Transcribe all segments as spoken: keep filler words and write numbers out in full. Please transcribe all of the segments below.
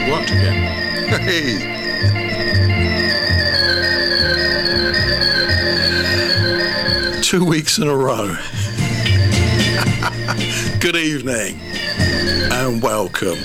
worked again. Hey. Two weeks in a row. Good evening and welcome.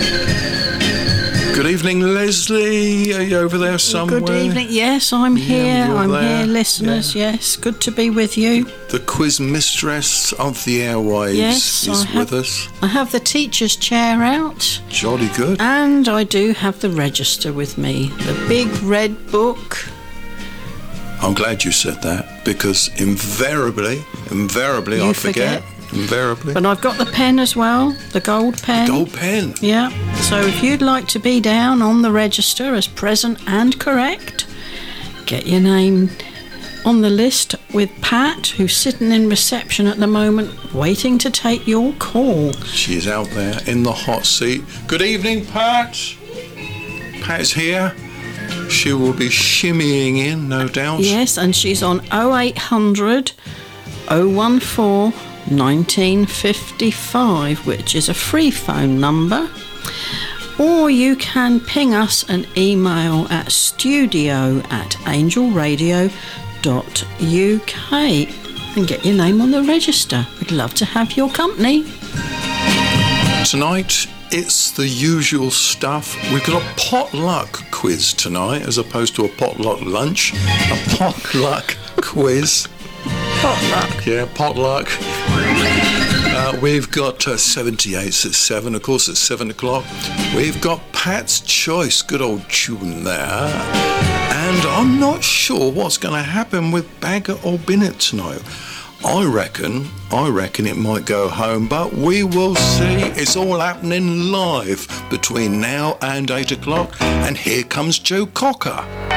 Good evening, Leslie. Are you over there somewhere? Good evening. Yes, I'm Yeah, here. you're I'm there. here, listeners. Yeah. Yes, good to be with you. The quiz mistress of the airwaves Yes, is I have, with us. I have the teacher's chair out, Jolly good. and I do have the register with me, the big red book. I'm glad you said that, because invariably, invariably You I forget. forget. Invariably. But I've got the pen as well, the gold pen. Gold pen. Yeah. So if you'd like to be down on the register as present and correct, get your name on the list with Pat, who's sitting in reception at the moment, waiting to take your call. She's out there in the hot seat. Good evening, Pat. Pat's here. She will be shimmying in, no doubt. Yes, and she's on oh eight hundred, oh one four, nineteen fifty-five, which is a free phone number. Or you can ping us an email at studio at angelradio dot U K and get your name on the register. We'd love to have your company. Tonight, it's the usual stuff. We've got a potluck quiz tonight, as opposed to a potluck lunch. A potluck quiz. Potluck. Yeah, potluck. Uh, we've got uh, seventy-eights at seven, of course, at seven o'clock. We've got Pat's Choice, good old tune there. And I'm not sure what's going to happen with Bagot or Binnett tonight. I reckon, I reckon it might go home, but we will see. It's all happening live between now and eight o'clock. And here comes Joe Cocker.